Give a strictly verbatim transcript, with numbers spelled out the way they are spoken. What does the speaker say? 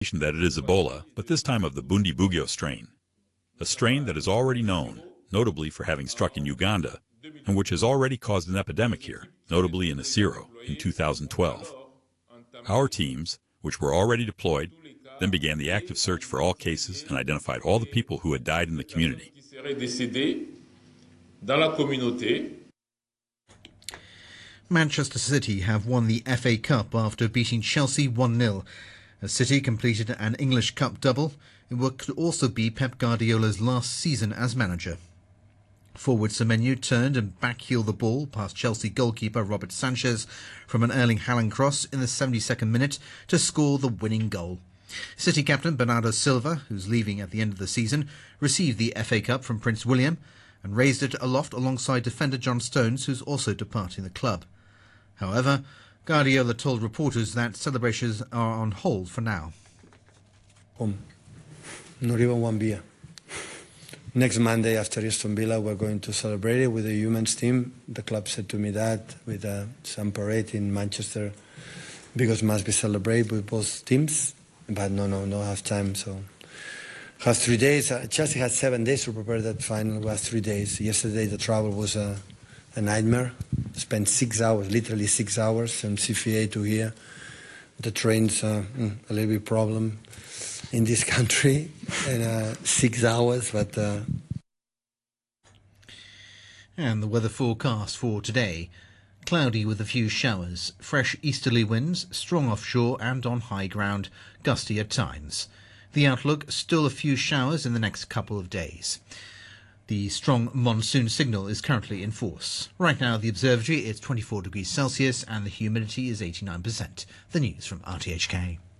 that it is Ebola, but this time of the Bundibugyo strain, a strain that is already known, notably for having struck in Uganda, and which has already caused an epidemic here, notably in Isiro in two thousand twelve. Our teams, which were already deployed, then began the active search for all cases and identified all the people who had died in the community. Manchester City have won the F A Cup after beating Chelsea one nil. City completed an English Cup double in what could also be Pep Guardiola's last season as manager. Forward Semenyo turned and backheeled the ball past Chelsea goalkeeper Robert Sanchez from an Erling Haaland cross in the seventy-second minute to score the winning goal. City captain Bernardo Silva, who's leaving at the end of the season, received the F A Cup from Prince William and raised it aloft alongside defender John Stones, who's also departing the club. However, Guardiola told reporters that celebrations are on hold for now. Um, not even one beer. Next Monday after Aston Villa, we're going to celebrate it with the women's team. The club said to me that with uh, some parade in Manchester, because must be celebrated with both teams. But no, no, no have time. So have three days. Uh, Chelsea had seven days to prepare that final. It was three days. Yesterday the travel was a, a nightmare. Spent six hours, literally six hours from C F A to here. The train's uh, a little bit problem in this country, in uh, six hours, but... Uh... And the weather forecast for today. Cloudy with a few showers, fresh easterly winds, strong offshore and on high ground, gusty at times. The outlook, still a few showers in the next couple of days. The strong monsoon signal is currently in force. Right now, the observatory is twenty-four degrees Celsius and the humidity is eighty-nine percent. The news from R T H K.